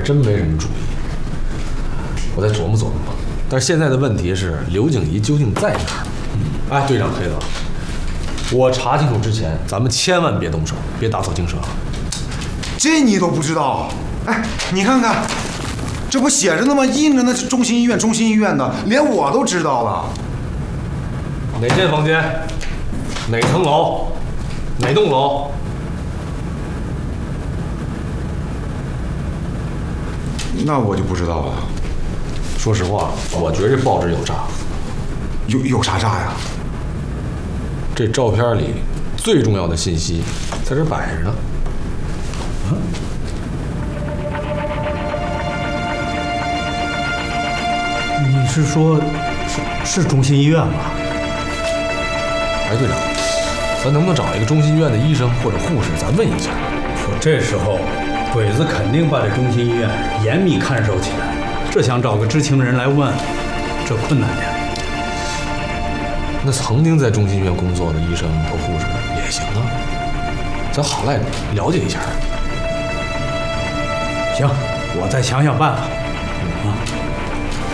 真没什么主意，我再琢磨琢磨吧。但是现在的问题是，刘景怡究竟在哪儿？哎，队长黑子，我查清楚之前，咱们千万别动手，别打草惊蛇。 这你都不知道？哎，你看看，这不写着呢吗？印着呢，是中心医院，中心医院的，连我都知道了。 哪间房间？哪层楼？哪栋楼？ 那我就不知道了。 说实话，我觉得这报纸有诈。 有啥诈呀？ 这照片里最重要的信息在这摆着呢。 你是说，是中心医院吧？ 哎，队长，咱能不能找一个中心医院的医生或者护士，咱问一下？ 说这时候，鬼子肯定把这中心医院严密看守起来，这想找个知情人来问，这困难点。 那曾经在中心医院工作的医生和护士也行啊，咱好赖了解一下。 行，我再想想办法。